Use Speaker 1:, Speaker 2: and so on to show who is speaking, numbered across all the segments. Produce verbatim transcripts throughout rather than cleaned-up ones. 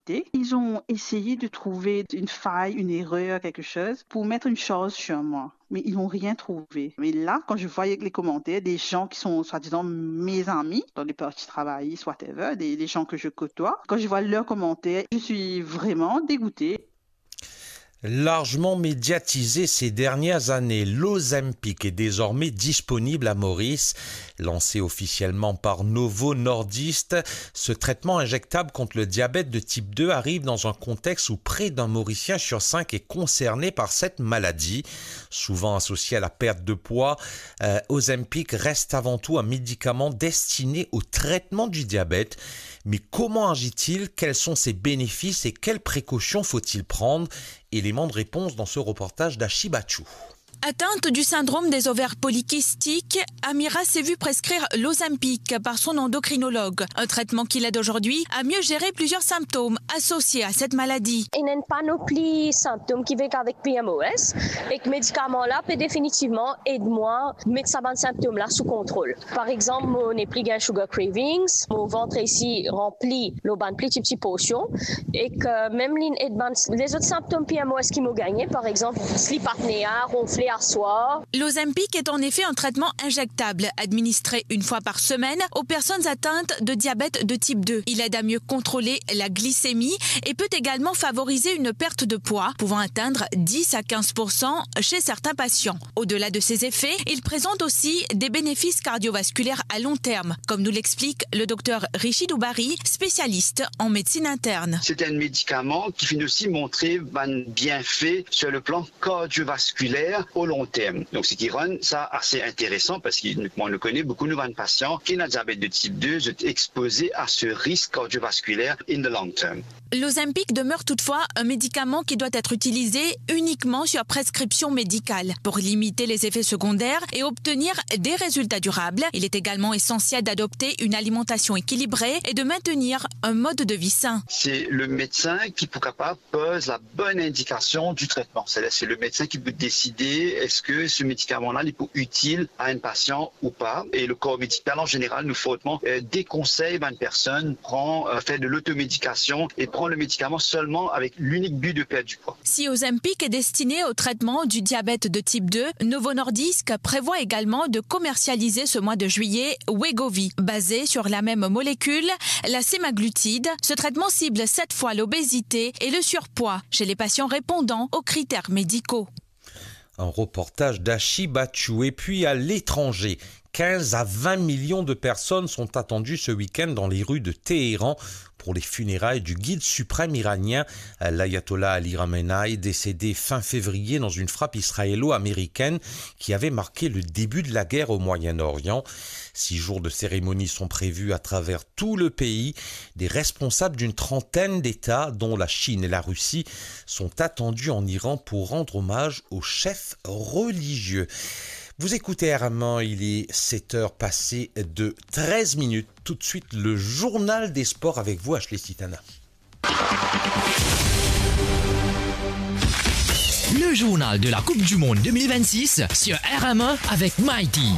Speaker 1: Ils ont essayé de trouver une faille, une erreur, quelque chose pour mettre une chose sur moi. Mais ils n'ont rien trouvé. Mais là, quand je voyais les commentaires des gens qui sont soi-disant mes amis, dans les partis travaillistes, whatever, des, des gens que je côtoie, quand je vois leurs commentaires, je suis vraiment dégoûtée.
Speaker 2: Largement médiatisé ces dernières années, l'Ozempic est désormais disponible à Maurice. Lancé officiellement par Novo Nordisk, ce traitement injectable contre le diabète de type deux arrive dans un contexte où près d'un Mauricien sur cinq est concerné par cette maladie. Souvent associé à la perte de poids, euh, Ozempic reste avant tout un médicament destiné au traitement du diabète. Mais comment agit-il? Quels sont ses bénéfices et quelles précautions faut-il prendre? Élément de réponse dans ce reportage d'Achi Bachou.
Speaker 3: Atteinte du syndrome des ovaires polykystiques, Amira s'est vue prescrire l'Ozempic par son endocrinologue, un traitement qui l'aide aujourd'hui à mieux gérer plusieurs symptômes associés à cette maladie.
Speaker 4: Il y a une panoplie de symptômes qui vivent avec P M O S et que ce médicament-là peut définitivement aider moi à mettre ces symptômes-là sous contrôle. Par exemple, mon plus de sugar cravings, mon ventre ici rempli, le ban plus de petites potions et que même les autres symptômes P M O S qui m'ont gagné, par exemple, sleep apnea, ronfler à soir.
Speaker 3: L'Ozempic est en effet un traitement injectable, administré une fois par semaine aux personnes atteintes de diabète de type deux. Il aide à mieux contrôler la glycémie et peut également favoriser une perte de poids, pouvant atteindre dix à quinze pour cent chez certains patients. Au-delà de ces effets, il présente aussi des bénéfices cardiovasculaires à long terme, comme nous l'explique le docteur Rishi Doubari, spécialiste en médecine interne.
Speaker 5: C'est un médicament qui finit aussi montrer un bienfait sur le plan cardiovasculaire au long terme. Donc, ce qui rend ça assez intéressant parce qu'on le connaît, beaucoup de nos patients qui ont un diabète de type deux sont exposés à ce risque cardiovasculaire in the long term.
Speaker 3: L'Ozempic demeure toutefois un médicament qui doit être utilisé uniquement sur prescription médicale pour limiter les effets secondaires et obtenir des résultats durables. Il est également essentiel d'adopter une alimentation équilibrée et de maintenir un mode de vie sain.
Speaker 5: C'est le médecin qui, pour capable, pose la bonne indication du traitement. C'est-à-dire, c'est le médecin qui peut décider est-ce que ce médicament-là est utile à un patient ou pas. Et le corps médical, en général, nous fortement euh, déconseille à une personne prend, euh, fait de l'automédication et prend le médicament seulement avec l'unique but de perdre du poids.
Speaker 3: Si Ozempic est destiné au traitement du diabète de type deux, Novo Nordisk prévoit également de commercialiser ce mois de juillet Wegovy, basé sur la même molécule, la sémaglutide. Ce traitement cible sept fois l'obésité et le surpoids chez les patients répondant aux critères médicaux.
Speaker 2: Un reportage d'Achi Bachou. Et puis à l'étranger, quinze à vingt millions de personnes sont attendues ce week-end dans les rues de Téhéran pour les funérailles du guide suprême iranien, l'ayatollah Ali Khamenei, décédé fin février dans une frappe israélo-américaine qui avait marqué le début de la guerre au Moyen-Orient. Six jours de cérémonie sont prévus à travers tout le pays. Des responsables d'une trentaine d'États, dont la Chine et la Russie, sont attendus en Iran pour rendre hommage aux chefs religieux. Vous écoutez R M un, il est sept heures passées de treize minutes. Tout de suite, le journal des sports avec vous, Ashley Titana.
Speaker 6: Le journal de la Coupe du Monde deux mille vingt-six sur R M un avec Mighty.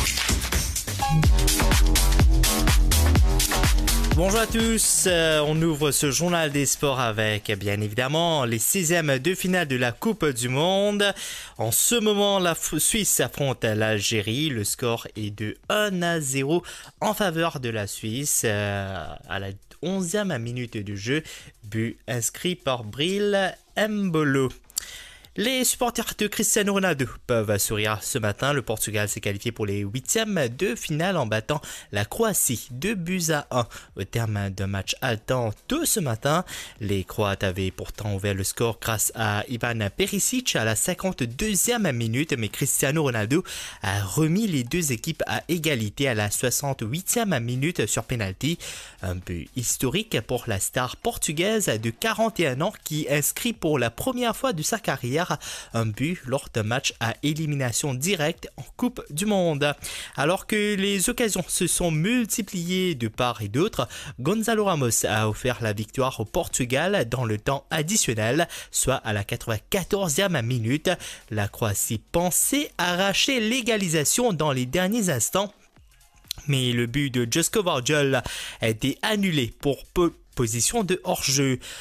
Speaker 7: Bonjour à tous, euh, on ouvre ce journal des sports avec bien évidemment les seizièmes de finale de la Coupe du Monde. En ce moment, la Suisse affronte l'Algérie. Le score est de un à zéro en faveur de la Suisse euh, à la onzième minute de jeu. But inscrit par Bril Mbolo. Les supporters de Cristiano Ronaldo peuvent sourire ce matin. Le Portugal s'est qualifié pour les huitièmes de finale en battant la Croatie deux buts à un. Au terme d'un match haletant tôt ce matin, les Croates avaient pourtant ouvert le score grâce à Ivan Perisic à la cinquante-deuxième minute, mais Cristiano Ronaldo a remis les deux équipes à égalité à la soixante-huitième minute sur penalty. Un but historique pour la star portugaise de quarante et un ans qui inscrit pour la première fois de sa carrière un but lors d'un match à élimination directe en Coupe du Monde. Alors que les occasions se sont multipliées de part et d'autre, Gonzalo Ramos a offert la victoire au Portugal dans le temps additionnel, soit à la quatre-vingt-quatorzième minute. La Croatie pensait arracher l'égalisation dans les derniers instants, mais le but de Josko Vardiol a été annulé pour peu position de hors-jeu.